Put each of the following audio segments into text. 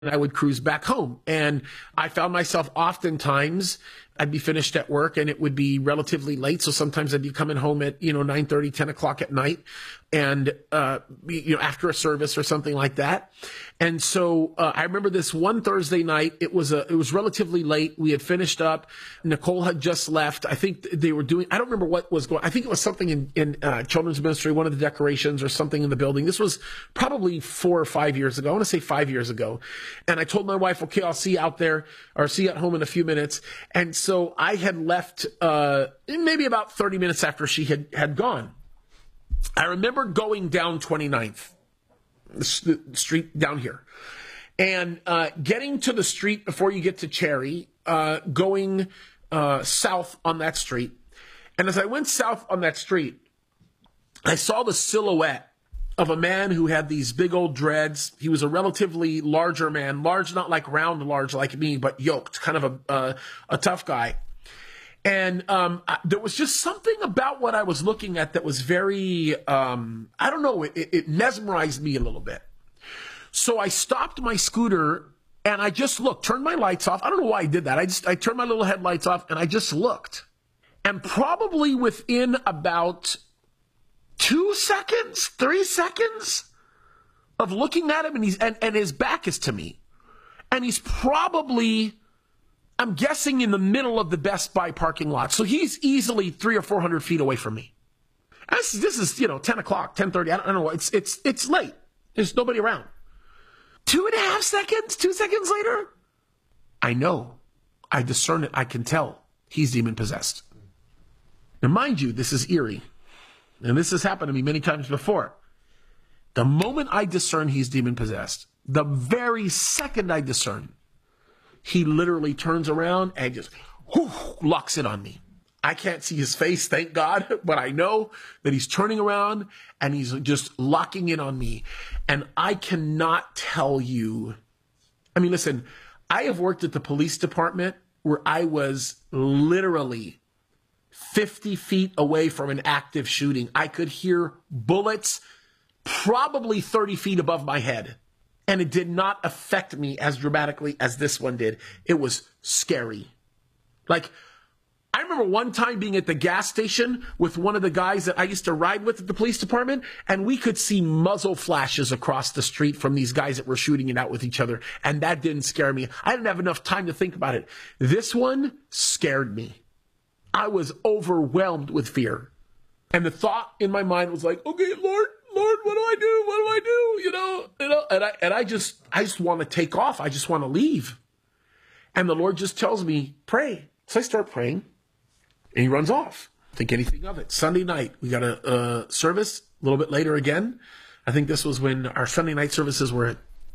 I would cruise back home. And I found myself oftentimes, I'd be finished at work and it would be relatively late. So sometimes I'd be coming home at, 9:30, 10 o'clock at night and, after a service or something like that. And so, I remember this one Thursday night, it was relatively late. We had finished up. Nicole had just left. I think they were doing, I don't remember what was going, I think it was something in children's ministry, one of the decorations or something in the building. This was probably 4 or 5 years ago. I want to say 5 years ago. And I told my wife, okay, I'll see you out there or see you at home in a few minutes. And so I had left, maybe about 30 minutes after she had gone. I remember going down 29th, the street down here, and getting to the street before you get to Cherry, going south on that street. And as I went south on that street, I saw the silhouette of a man who had these big old dreads. He was a relatively larger man, large, not like round large like me, but yoked, kind of a tough guy. And there was just something about what I was looking at that was very, I don't know, it mesmerized me a little bit. So I stopped my scooter and I just looked, turned my lights off. I don't know why I did that. I turned my little headlights off and I just looked. And probably within about 2 seconds, 3 seconds of looking at him, and his back is to me. And he's probably, I'm guessing, in the middle of the Best Buy parking lot. So he's easily 300 or 400 feet away from me. This is 10 o'clock, 10:30. I don't know. It's late. There's nobody around. 2.5 seconds, 2 seconds later, I know. I discern it. I can tell he's demon possessed. Now, mind you, this is eerie. And this has happened to me many times before. The moment I discern he's demon possessed, the very second I discern, he literally turns around and just locks it on me. I can't see his face, thank God, but I know that he's turning around and he's just locking in on me. And I cannot tell you. I mean, listen, I have worked at the police department where I was literally 50 feet away from an active shooting. I could hear bullets probably 30 feet above my head. And it did not affect me as dramatically as this one did. It was scary. Like, I remember one time being at the gas station with one of the guys that I used to ride with at the police department, and we could see muzzle flashes across the street from these guys that were shooting it out with each other. And that didn't scare me. I didn't have enough time to think about it. This one scared me. I was overwhelmed with fear. And the thought in my mind was like, okay, Lord, what do I do? What do I do? And I just want to take off. I just want to leave. And the Lord just tells me, pray. So I start praying and he runs off. Think anything of it. Sunday night, we got a service a little bit later again. I think this was when our Sunday night services were at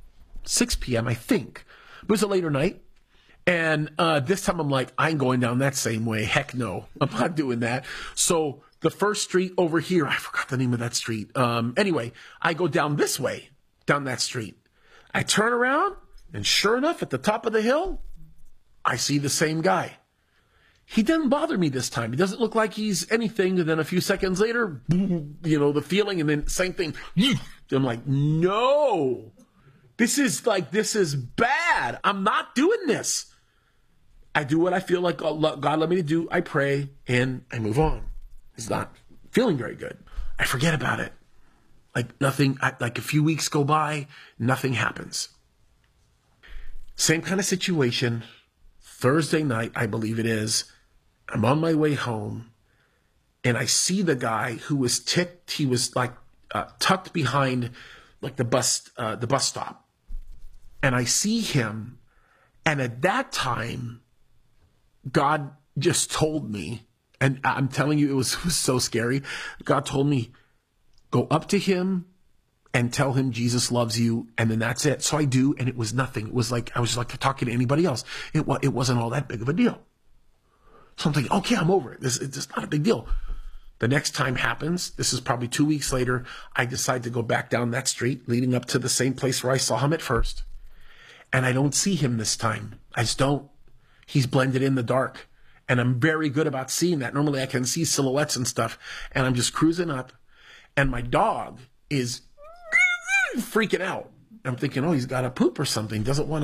6 p.m., I think. It was a later night. And this time I'm like, I ain't going down that same way. Heck no, I'm not doing that. So the first street over here, I forgot the name of that street. Anyway, I go down this way, down that street. I turn around, and sure enough, at the top of the hill, I see the same guy. He doesn't bother me this time. He doesn't look like he's anything. And then a few seconds later, the feeling, and then same thing. I'm like, no, this is bad. I'm not doing this. I do what I feel like God led me to do. I pray and I move on. It's not feeling very good. I forget about it. Like nothing, like a few weeks go by, nothing happens. Same kind of situation. Thursday night, I believe it is. I'm on my way home and I see the guy who was ticked. He was like tucked behind like the bus stop. And I see him. And at that time, God just told me, and I'm telling you, it was so scary. God told me, go up to him and tell him Jesus loves you, and then that's it. So I do, and it was nothing. It was like, I was like talking to anybody else. It wasn't all that big of a deal. So I'm thinking, okay, I'm over it. It's just not a big deal. The next time happens, this is probably 2 weeks later, I decide to go back down that street, leading up to the same place where I saw him at first. And I don't see him this time. I just don't. He's blended in the dark. And I'm very good about seeing that. Normally I can see silhouettes and stuff. And I'm just cruising up. And my dog is freaking out. I'm thinking, oh, he's got a poop or something. Doesn't want